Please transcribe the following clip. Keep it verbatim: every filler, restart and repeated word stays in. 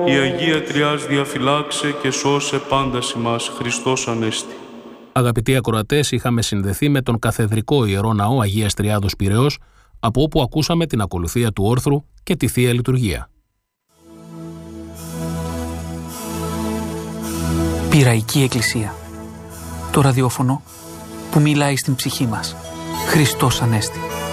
Η Αγία Τριάς διαφυλάξε και σώσε πάντα ημάς, Χριστός Ανέστη. Αγαπητοί ακροατές, είχαμε συνδεθεί με τον Καθεδρικό Ιερό Ναό Αγίας Τριάδος Πειραιώς, από όπου ακούσαμε την ακολουθία του όρθρου και τη Θεία Λειτουργία. Πειραϊκή Εκκλησία. Το ραδιόφωνο που μιλάει στην ψυχή μας. Χριστός Ανέστη.